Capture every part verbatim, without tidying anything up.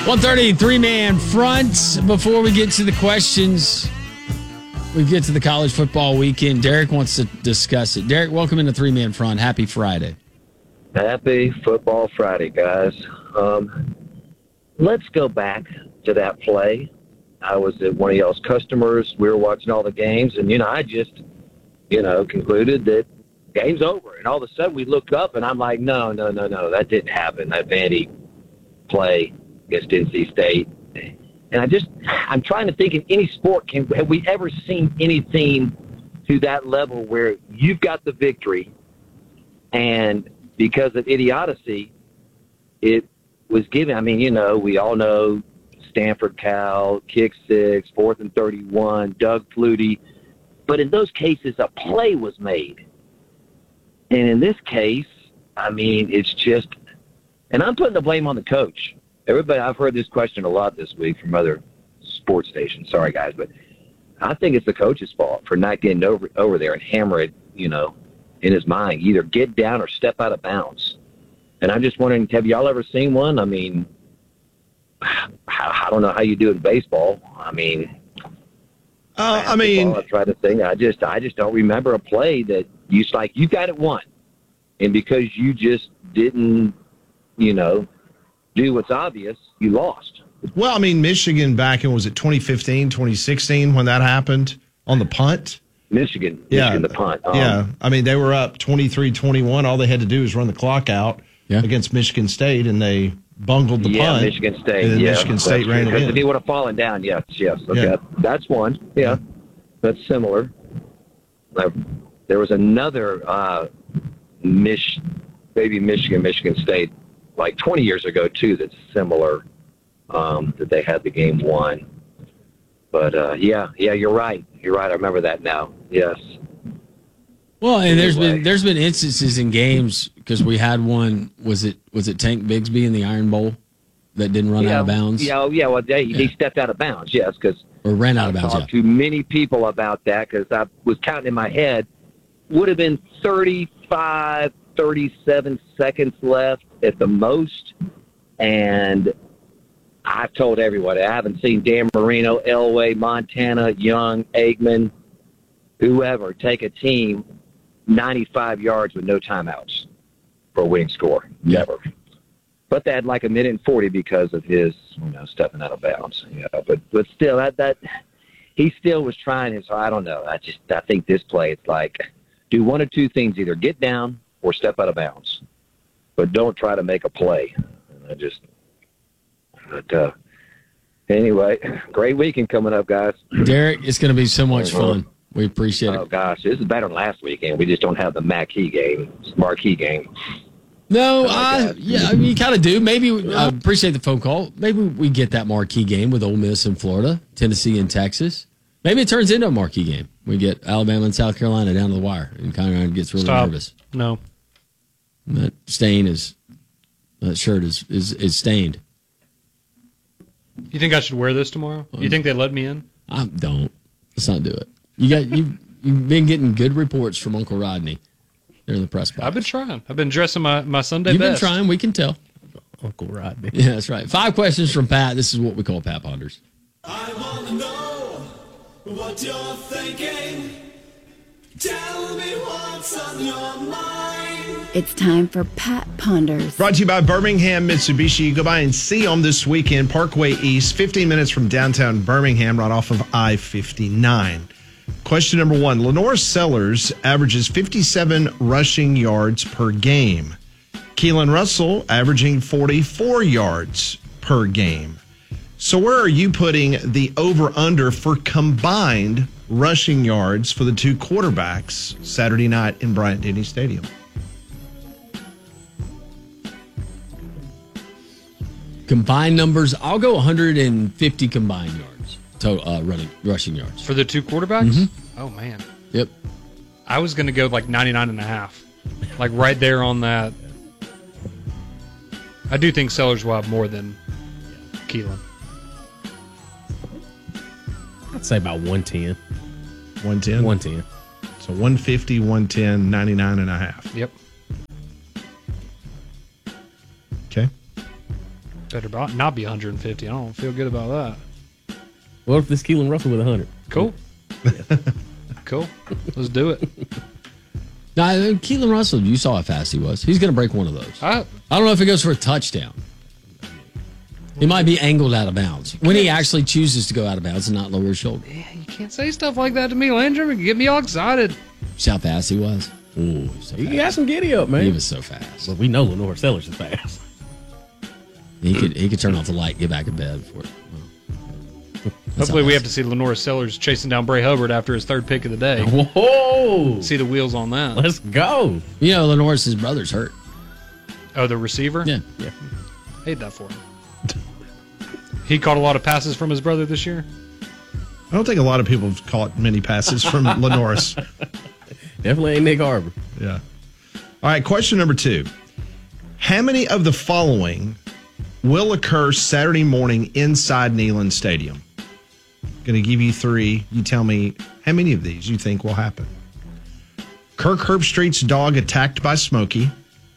one thirty, three-man front. Before we get to the questions, we get to the college football weekend. Derek wants to discuss it. Derek, welcome into three-man front. Happy Friday. Happy Football Friday, guys. Um, let's go back to that play. I was at one of y'all's customers. We were watching all the games, and, you know, I just, you know, concluded that game's over. And all of a sudden we look up, and I'm like, no, no, no, no, that didn't happen. That Vandy play against N C State. And I just, I'm trying to think in any sport, can have we ever seen anything to that level where you've got the victory and because of idiocy, it was given. I mean, you know, we all know Stanford Cal, kick six, fourth and thirty-one, Doug Flutie. But in those cases, a play was made. And in this case, I mean, it's just, and I'm putting the blame on the coach. Everybody, I've heard this question a lot this week from other sports stations. Sorry, guys, but I think it's the coach's fault for not getting over over there and hammer it, you know, in his mind. Either get down or step out of bounds. And I'm just wondering, have y'all ever seen one? I mean, I, I don't know how you do it in baseball. I mean, uh, I mean, I try to think. I just, I just don't remember a play that you like. You got it won, and because you just didn't, you know, do what's obvious, you lost. Well, I mean, Michigan back in, was it twenty fifteen, twenty sixteen when that happened on the punt? Michigan, yeah, Michigan, the punt. Um, yeah, I mean, they were up twenty-three twenty-one. All they had to do was run the clock out yeah. against Michigan State, and they bungled the yeah, punt. Michigan State, and then yeah. Michigan State ran it Because in. if he would have fallen down, yes, yes. Okay, Yeah. that's one. Yeah, that's similar. Uh, there was another uh, Mich, maybe Michigan, Michigan State, like twenty years ago, too, that's similar, um, that they had the game won. But, uh, yeah, yeah, you're right. You're right. I remember that now. Yes. Well, and there's Anyway. been there's been instances in games because we had one. Was it was it Tank Bigsby in the Iron Bowl that didn't run yeah, out of bounds? Yeah, yeah. Well, they, Yeah. he stepped out of bounds, yes, because Or ran out I of bounds. talked Yeah. to many people about that because I was counting in my head. Would have been thirty-five, thirty-seven seconds left at the most. And I've told everyone, I haven't seen Dan Marino, Elway, Montana, Young, Aikman, whoever, take a team ninety-five yards with no timeouts for a winning score. Yeah. Never. But they had like a minute and forty because of his, you know, stepping out of bounds. Yeah, but but still, that that he still was trying his. I don't know. I just I think this play, it's like do one of two things: either get down or step out of bounds, but don't try to make a play. And I just. But uh, anyway, great weekend coming up, guys. Derek, it's going to be so much fun. We appreciate Oh it. gosh, this is better than last weekend. We just don't have the marquee game, marquee game. No, Oh, my I God. yeah, I mean, you kind of do. Maybe I appreciate the phone call. Maybe we get that marquee game with Ole Miss in Florida, Tennessee and Texas. Maybe it turns into a marquee game. We get Alabama and South Carolina down to the wire, and Conrad gets really Stop. nervous. No. And that stain is that shirt is is, is stained. You think I should wear this tomorrow? You think they let me in? I don't. Let's not do it. You got you. You've been getting good reports from Uncle Rodney. They're in the press box. I've been trying. I've been dressing my, my Sunday You've best. been trying. We can tell. Uncle Rodney. Yeah, that's right. Five questions from Pat. This is what we call Pat Ponders. I want to know what you're thinking. Tell me what's on your mind. It's time for Pat Ponders. Brought to you by Birmingham Mitsubishi. Go by and see them this weekend. Parkway East, fifteen minutes from downtown Birmingham, right off of I fifty-nine. Question number one. Lenore Sellers averages fifty-seven rushing yards per game. Keelan Russell averaging forty-four yards per game. So where are you putting the over-under for combined rushing yards for the two quarterbacks Saturday night in Bryant-Denny Stadium? Combined numbers, I'll go one hundred fifty combined yards, total uh, running rushing yards. For the two quarterbacks? Mm-hmm. Oh, man. Yep. I was going to go like ninety-nine and a half. Like right there on that. I do think Sellers will have more than Keelan. I'd say about one ten. one ten? one ten. So one fifty, one ten, ninety-nine and a half. Yep. Okay. Better bo- not be one hundred fifty. I don't feel good about that. What if this Keelan Russell with one hundred? Cool. Cool. Let's do it. Now, Keelan Russell, you saw how fast he was. He's going to break one of those. I, I don't know if it goes for a touchdown. He might be angled out of bounds when he actually chooses to go out of bounds and not lower his shoulder. yeah, you can't say stuff like that to me, Landrum. It can get me all excited. See how fast he was? Ooh, so He fast. got some giddy up, man. He was so fast. But we know Lenore Sellers is fast. He could he could turn off the light, get back in bed before. Well, Hopefully, we have to see Lenora Sellers chasing down Bray Hubbard after his third pick of the day. Whoa! See the wheels on that. Let's go. You know, Lenore's his brother's hurt. Oh, the receiver? Yeah. Yeah. Hate that for him. He caught a lot of passes from his brother this year. I don't think a lot of people have caught many passes from Lenoris. Definitely ain't Nick Harbor. Yeah. All right, question number two. How many of the following will occur Saturday morning inside Neyland Stadium? Going to give you three. You tell me how many of these you think will happen. Kirk Herbstreit's dog attacked by Smokey.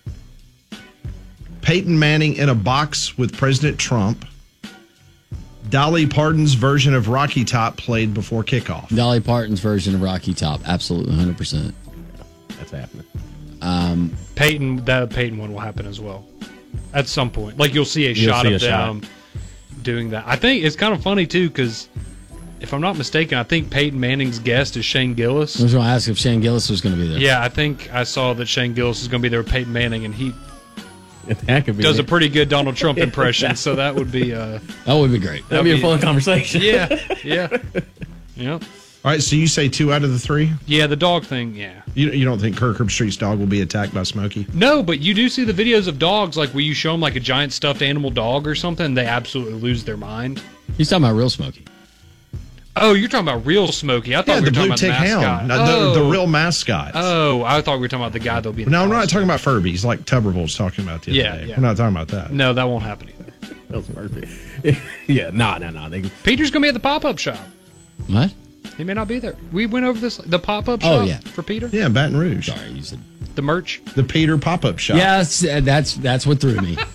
Peyton Manning in a box with President Trump. Dolly Parton's version of Rocky Top played before kickoff. Dolly Parton's version of Rocky Top, absolutely one hundred percent. That's happening. Um, Peyton, that Peyton one will happen as well. At some point. Like, you'll see a You'll shot see of a them doing that. I think it's kind of funny, too, because if I'm not mistaken, I think Peyton Manning's guest is Shane Gillis. I was going to ask if Shane Gillis was going to be there. Yeah, I think I saw that Shane Gillis is going to be there with Peyton Manning, and he That could be does a it. pretty good Donald Trump impression, so that would be... Uh, That would be great. That'd be a fun conversation. yeah, yeah. Yeah. All right, so you say two out of the three? Yeah, the dog thing, yeah. You, you don't think Kirk Herbstreit's dog will be attacked by Smokey? No, but you do see the videos of dogs, like where you show them like a giant stuffed animal dog or something, they absolutely lose their mind. He's talking about real Smokey. Oh, you're talking about real Smokey. I thought Yeah, we the were talking blue about the tick mascot. hound, no, oh. the, the real mascot. Oh, I thought we were talking about the guy that'll be in No, the I'm not costume. talking about Furbies like Tuberville was talking about the other Yeah, day. yeah. We're not talking about that. No, that won't happen either. That was perfect. yeah, nah, nah, nah. They, Peter's going to be at the pop-up shop. What? He may not be there. We went over this, the pop-up Oh, shop yeah. for Peter? Yeah, Baton Rouge. Sorry, you said. The merch? The Peter pop-up shop. Yeah, that's, uh, that's that's what threw me.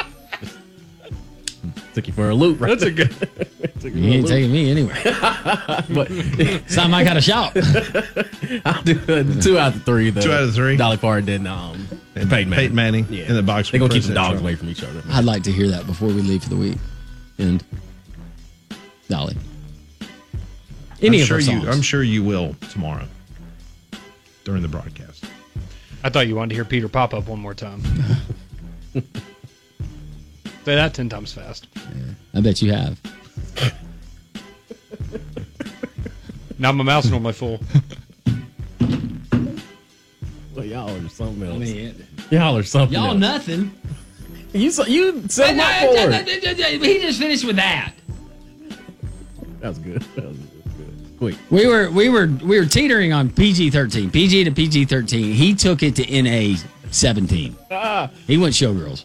took you for a loop, right? That's a good... Took You ain't taking me anywhere. But It's not my kind of shop. I'll do uh, two out of three. The Two out of three? Dolly Parton and um, And Peyton Manning. Peyton Manning Yeah. in the box They're with going to keep the President dogs Trump. away from each other. I'd like to hear that before we leave for the week. And Dolly. Any I'm of sure her you. songs. I'm sure you will tomorrow during the broadcast. I thought you wanted to hear Peter pop up one more time. Say that ten times fast. I bet you have. Now my mouth's normally full. Well, y'all are something else. Man. Y'all are something Y'all else. nothing. You, so- you said No, my no, forward. no, no, no, no, He just finished with that. That was good. That was good. Quick. We were we were we were teetering on P G thirteen, P G to P G thirteen. He took it to N A seventeen. Ah, He went showgirls.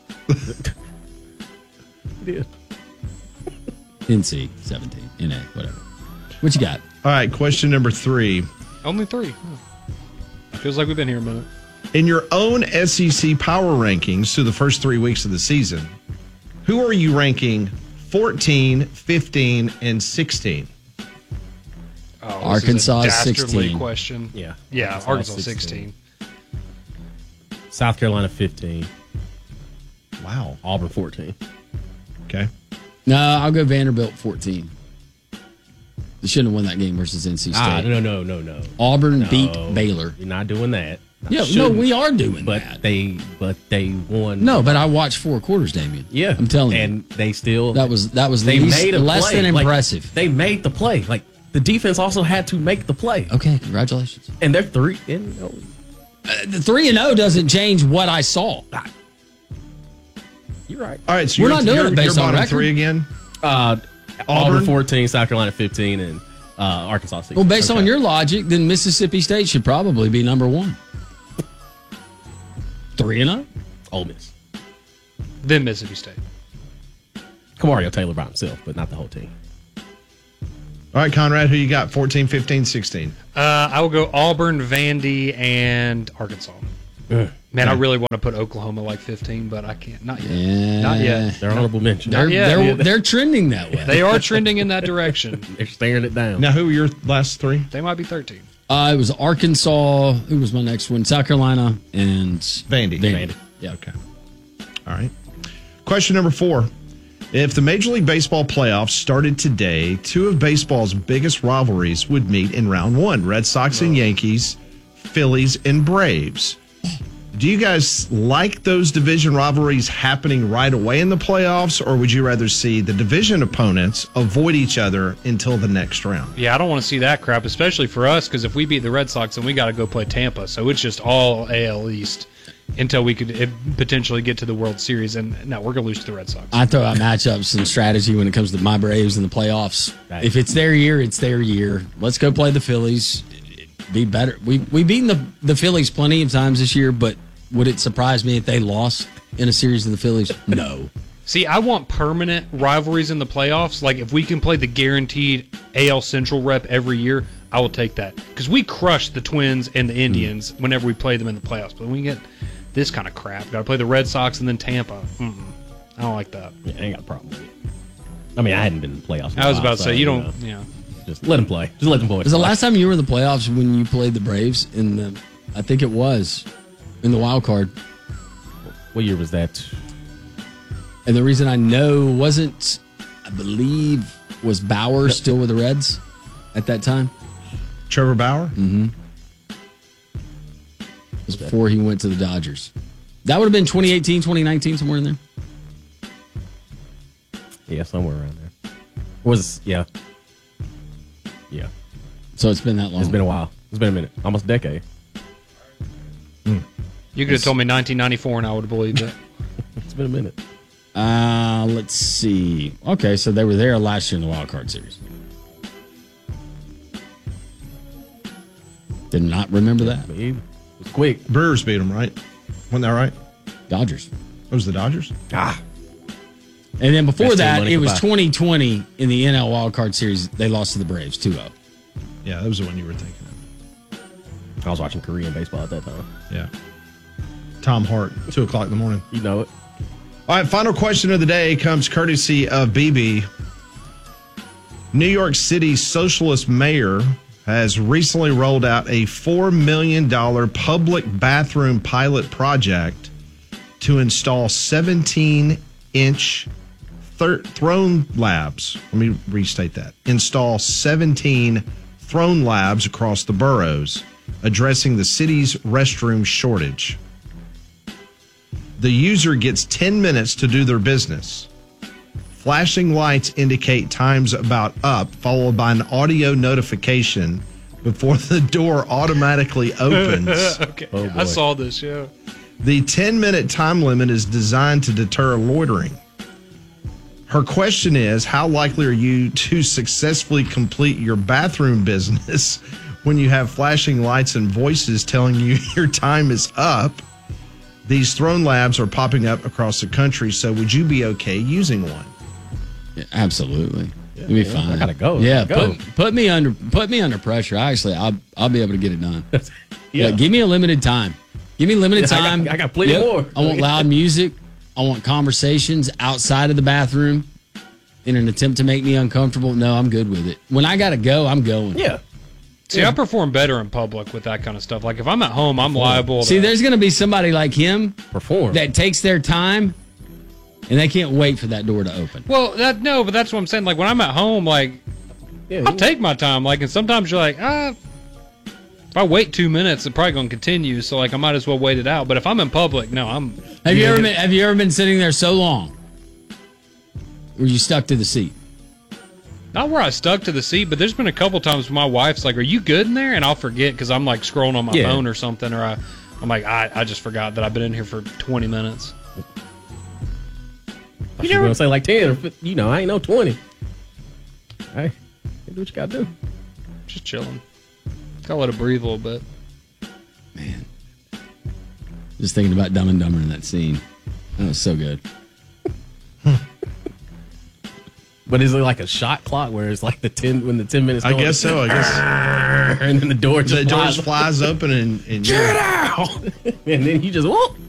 yeah. N C seventeen, N A, whatever. What you got? All right, question number three. Only three. Huh. Feels like we've been here a minute. In your own S E C power rankings through the first three weeks of the season, who are you ranking fourteen, fifteen, and sixteen? Oh, Arkansas this is a dastardly sixteen. question. Yeah. Yeah, Arkansas Arkansas sixteen. sixteen. South Carolina fifteen. Wow. Auburn fourteen. Okay. No, I'll go Vanderbilt fourteen. They shouldn't have won that game versus N C State. Ah, no, no, no, no. Auburn No. beat Baylor. You're not doing that. Yeah, no, Shouldn't. we are doing But that. they, but they won. No, but I watched four quarters, Damien. Yeah, I'm telling you. and they still That was that was they least, made a less play. than Like, impressive. they made the play. Like the defense also had to make the play, Okay, congratulations. and they're three. And, oh, Uh, the three and zero doesn't change what I saw. you're right. All right, so We're you're, not doing you're, it based you're on bottom record. three again? Uh, Auburn? Auburn fourteen, South Carolina fifteen, and uh, Arkansas sixteen. Well, based on Okay. your logic, then Mississippi State should probably be number one. Three and zero. Ole Miss. Then Mississippi State. Kamario Taylor by himself, but not the whole team. All right, Conrad, who you got? fourteen, fifteen, sixteen. Uh, I will go Auburn, Vandy, and Arkansas. Man, I really want to put Oklahoma like fifteen, but I can't. Not yet. Yeah. Not yet. They're honorable mention. They're, Yeah. they're, they're trending that way. They are trending in that direction. They're staring it down. Now, who are your last three? They might be thirteen. Uh, it was Arkansas. Who was my next one? South Carolina and Vandy. Vandy. Yeah. Okay. All right. Question number four. If the Major League Baseball playoffs started today, two of baseball's biggest rivalries would meet in round one. Red Sox and Yankees, Phillies and Braves. Do you guys like those division rivalries happening right away in the playoffs, or would you rather see the division opponents avoid each other until the next round? Yeah, I don't want to see that crap, especially for us, because if we beat the Red Sox, then we got to go play Tampa. So it's just all A L East until we could eh, potentially get to the World Series. And no, we're going to lose to the Red Sox. I throw out matchups and strategy when it comes to my Braves in the playoffs. Right. If it's their year, it's their year. Let's go play the Phillies. Be better. We we beaten the the Phillies plenty of times this year, but would it surprise me if they lost in a series of the Phillies? No. See, I want permanent rivalries in the playoffs. Like, if we can play the guaranteed A L Central rep every year, I will take that. Because we crushed the Twins and the Indians mm. whenever we play them in the playoffs. But when we get this kind of crap, got to play the Red Sox and then Tampa. Mm-mm. I don't like that. Yeah, I ain't got a problem with it. I mean, I hadn't been in the playoffs. in a I was while, about to so, say, you don't, know, yeah. Just let them play. Just let them play. Was the last time you were in the playoffs when you played the Braves in the? I think it was in the wild card. What year was that? And the reason I know wasn't, I believe, was Bauer still with the Reds at that time? Trevor Bauer? Mm-hmm. It was before he went to the Dodgers. That would have been twenty eighteen, twenty nineteen, somewhere in there. Yeah, somewhere around there. Was yeah, yeah. So it's been that long. It's been a while. It's been a minute, almost a decade. You could have told me nineteen ninety-four and I would have believed it. It's been a minute. Uh, let's see. Okay, so they were there last year in the wild card series. Did not remember that. It was quick. Brewers beat them, right? Wasn't that right? Dodgers. It was the Dodgers? Ah, And then before Best team that, money it could was buy. twenty twenty in the N L wild card series. They lost to the Braves two oh. Yeah, that was the one you were thinking of. I was watching Korean baseball at that time. Yeah. Tom Hart, two o'clock in the morning. You know it. All right, final question of the day comes courtesy of B B. New York City socialist mayor has recently rolled out a four million dollars public bathroom pilot project to install seventeen-inch thir- throne labs. Let me restate that. Install seventeen throne labs across the boroughs, addressing the city's restroom shortage. The user gets ten minutes to do their business. Flashing lights indicate time's about up, followed by an audio notification before the door automatically opens. Okay, Oh, I boy. saw this, yeah. The ten-minute time limit is designed to deter loitering. Her question is, how likely are you to successfully complete your bathroom business when you have flashing lights and voices telling you your time is up? These throne labs are popping up across the country, so would you be okay using one? Yeah, absolutely. It'll be yeah, fine. I gotta go. Yeah, I gotta put, put me under put me under pressure. Actually, I'll I'll be able to get it done. Yeah. Yeah, give me a limited time. Give me limited Yeah, I got- time. I got plenty Yep. more. I want loud music. I want conversations outside of the bathroom in an attempt to make me uncomfortable. No, I'm good with it. When I gotta go, I'm going. Yeah. See, I perform better in public with that kind of stuff. Like, if I'm at home, I'm liable to... See, there's gonna be somebody like him Perform. that takes their time and they can't wait for that door to open. Well, that no, but that's what I'm saying. Like, when I'm at home, like, yeah, I'll take my time. Like, and sometimes you're like, ah, if I wait two minutes, it's probably going to continue. So, like, I might as well wait it out. But if I'm in public, no, I'm... Have you ever been have you ever been sitting there so long where you stuck to the seat? Not where I stuck to the seat, but there's been a couple times my wife's like, are you good in there? And I'll forget because I'm, like, scrolling on my Yeah. phone or something. Or I, I'm like, I, I just forgot that I've been in here for twenty minutes. You never gonna say like ten or fifty, you know, I ain't no twenty. Hey, do what you gotta do. Just chilling. Gotta let it breathe a little bit. Man. Just thinking about Dumb and Dumber in that scene. That was so good. But is it like a shot clock where it's like the ten when the ten minutes? I going, guess so. I guess. And then the door just The door flies, just flies open and, and get out, and then you just whoop.